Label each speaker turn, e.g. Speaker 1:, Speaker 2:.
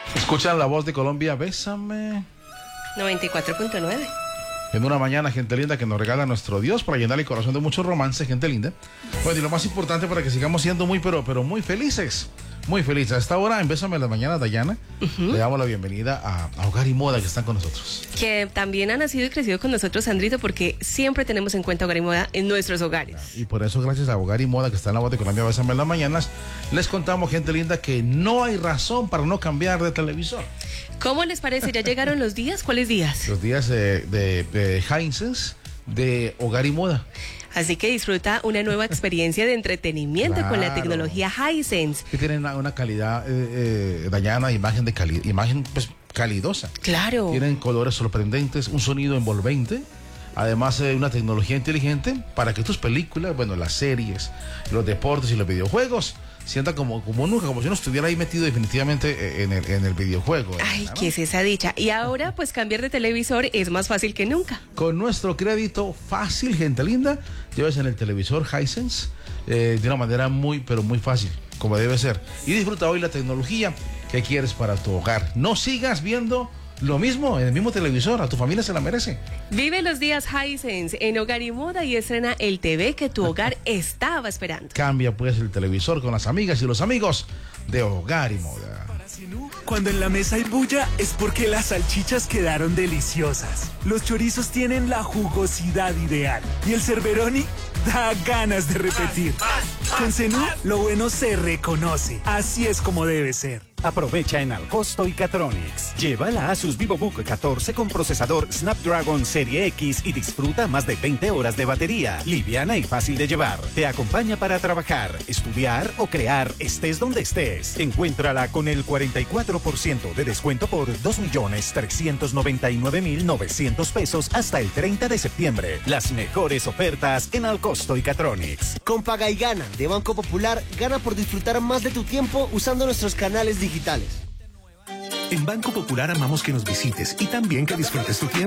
Speaker 1: Escuchan la voz de Colombia, Bésame.
Speaker 2: 94.9.
Speaker 1: En una mañana, gente linda, que nos regala nuestro Dios para llenar el corazón de mucho romance, gente linda. Bueno, y lo más importante para que sigamos siendo muy, pero muy felices. Muy felices. A esta hora, en Bésame en la mañana, Dayana, le damos la bienvenida a Hogar y Moda, que están con nosotros.
Speaker 2: Que también ha nacido y crecido con nosotros, Sandrito, porque siempre tenemos en cuenta Hogar y Moda en nuestros hogares.
Speaker 1: Y por eso, gracias a Hogar y Moda, que está en la voz de Colombia, Bésame en las mañanas, les contamos, gente linda, que no hay razón para no cambiar de televisor.
Speaker 2: ¿Cómo les parece? ¿Ya llegaron los días? ¿Cuáles días?
Speaker 1: Los días de Hisense, de Hogar y Moda.
Speaker 2: Así que disfruta una nueva experiencia de entretenimiento con la tecnología Hisense.
Speaker 1: Que tienen una calidad, Dayana, imagen pues calidosa.
Speaker 2: Claro.
Speaker 1: Tienen colores sorprendentes, un sonido envolvente. Además, una tecnología inteligente para que tus películas, bueno, las series, los deportes y los videojuegos sientan como nunca, como si uno estuviera ahí metido definitivamente en el videojuego.
Speaker 2: Ay,
Speaker 1: ¿no?
Speaker 2: ¿qué es esa dicha? Y ahora, pues cambiar de televisor es más fácil que nunca.
Speaker 1: Con nuestro crédito fácil, gente linda, lleves en el televisor Hisense de una manera muy, pero muy fácil, como debe ser. Y disfruta hoy la tecnología que quieres para tu hogar. No sigas viendo lo mismo en el mismo televisor, a tu familia se la merece.
Speaker 2: Vive los días Hisense en Hogar y Moda y estrena el TV que tu hogar estaba esperando.
Speaker 1: Cambia pues el televisor con las amigas y los amigos de Hogar y Moda.
Speaker 3: Cuando en la mesa hay bulla es porque las salchichas quedaron deliciosas. Los chorizos tienen la jugosidad ideal y el cerberoni da ganas de repetir. Con Zenú lo bueno se reconoce. Así es como debe ser.
Speaker 4: Aprovecha en Alcosto y Catronics. Lleva la Asus VivoBook 14 con procesador Snapdragon Serie X y disfruta más de 20 horas de batería. Liviana y fácil de llevar. Te acompaña para trabajar, estudiar o crear, estés donde estés. Encuéntrala con el 44% de descuento por 2.399.900 pesos hasta el 30 de septiembre. Las mejores ofertas en Alcosto y Catronics.
Speaker 5: Con Paga y Gana de Banco Popular, gana por disfrutar más de tu tiempo usando nuestros canales digitales.
Speaker 6: En Banco Popular amamos que nos visites y también que disfrutes tu tiempo.